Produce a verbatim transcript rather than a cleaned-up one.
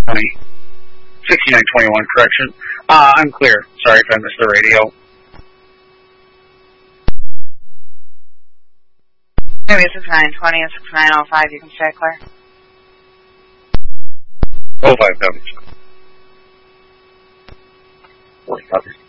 twenty, sixty-nine twenty-one, correction. Uh, I'm clear. Sorry if I missed the radio. Maybe sixty-nine twenty and sixty-nine oh five, you can stay clear. oh five, W. forty, copy.